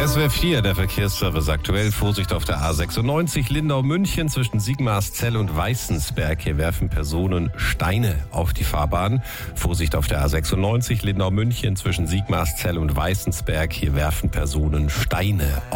SWR 4, der Verkehrsservice aktuell. Vorsicht auf der A96 Lindau-München zwischen Sigmarszell und Weißensberg. Hier werfen Personen Steine auf die Fahrbahn. Vorsicht auf der A96 Lindau-München zwischen Sigmarszell und Weißensberg. Hier werfen Personen Steine auf